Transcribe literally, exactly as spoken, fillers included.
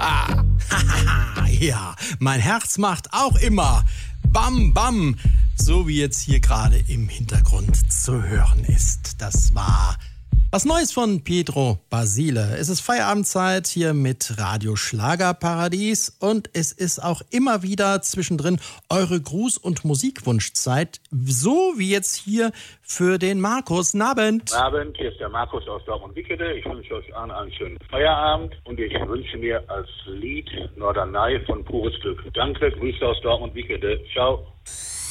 Ja, mein Herz macht auch immer Bam Bam, so wie jetzt hier gerade im Hintergrund zu hören ist. Das war was Neues von Pietro Basile. Es ist Feierabendzeit hier mit Radio Schlagerparadies und es ist auch immer wieder zwischendrin eure Gruß- und Musikwunschzeit, so wie jetzt hier für den Markus. Abend. Guten Abend, hier ist der Markus aus Dortmund-Wickede. Ich wünsche euch allen einen schönen Feierabend und ich wünsche mir als Lied Norderney von Pures Glück. Danke, Grüße aus Dortmund-Wickede. Ciao.